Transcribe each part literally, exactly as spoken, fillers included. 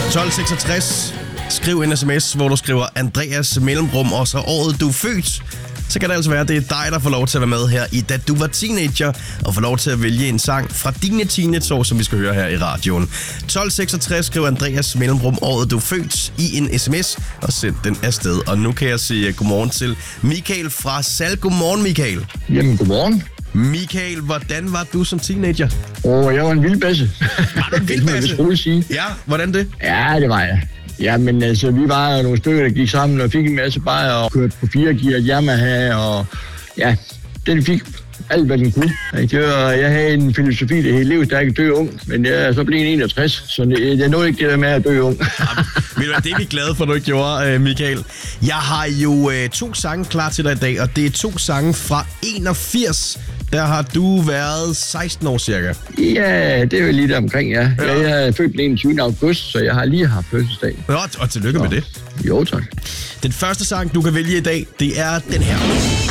tolv seksogtres. Skriv en sms, hvor du skriver Andreas mellemrum og så året du er født. Så kan det altså være, at det er dig, der får lov til at være med her i Da Du Var Teenager, og får lov til at vælge en sang fra dine teenageår, som vi skal høre her i radioen. tolv seksogtres, skriv Andreas mellemrum året du er født i en sms, og send den afsted. Og nu kan jeg sige godmorgen til Michael fra Sal. Godmorgen, Michael. Jamen, godmorgen. Michael, hvordan var du som teenager? Åh, oh, jeg var en vildbasse. Var du en vildbasse? Det vil sige. Ja, hvordan det? Ja, det var jeg. Ja, men altså, vi var nogle stykker, der gik sammen og fik en masse bajer og kørte på fire gear Yamaha, og ja, den fik alt, hvad den kunne. Jeg havde en filosofi, der hed lev stærk dø ung, men jeg er så blevet enogtres, så jeg nåede ikke det der med at dø ung. Jamen, det er vi glade for, du ikke gjorde, Michael. Jeg har jo øh, to sange klar til dig i dag, og det er to sange fra enogfirs. Der har du været seksten år cirka. Ja, det er jo lige der omkring, ja. ja. Jeg er født den enogtyvende august, så jeg har lige haft fødselsdag. Ja, og tillykke med det. Jo, tak. Den første sang, du kan vælge i dag, det er den her.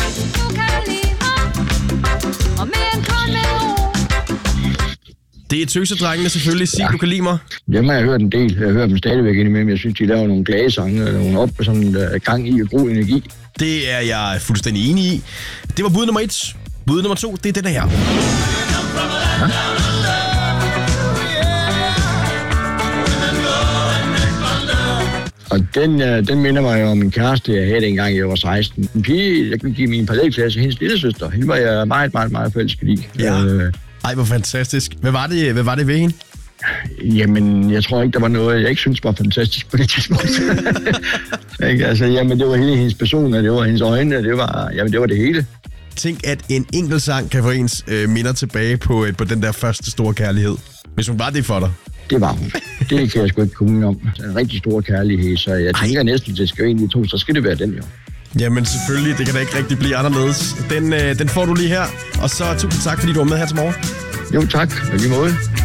Det er Tøsedrengene selvfølgelig. Sig, ja. Du kan lide mig. Dem har jeg hørt en del. Jeg hører dem stadigvæk indimellem. Jeg synes, de laver nogle glade sange, nogle op og sådan uh, gang i og god energi. Det er jeg fuldstændig enig i. Det var bud nummer et. Bud nummer to, det er den her. Ja. Og den, uh, den minder mig om en kæreste, jeg havde dengang, jeg var seksten. En pige, jeg kunne give min parallelklasse, hendes lillesøster. Hende var jeg meget, meget, meget forelsket i. Ja. Uh, Ej, hvor fantastisk. Hvad var det, hvad var det ved hende? Jamen, jeg tror ikke, der var noget, jeg ikke synes var fantastisk på det tidspunkt. altså, jamen, det var hele hendes person, og det var hendes øjne, og det var, jamen, det var det hele. Tænk, at en enkelt sang kan få ens øh, minder tilbage på, øh, på den der første store kærlighed. Hvis hun var det for dig. Det var hun. Det kan jeg sgu ikke komme om. En rigtig stor kærlighed, så jeg tænker Ej. næsten, at det skal egentlig to, så skal det være den jo. Jamen selvfølgelig, det kan da ikke rigtig blive anderledes. Den, øh, den får du lige her, og så tusind tak, fordi du var med her til morgen. Jo tak, på lige måde.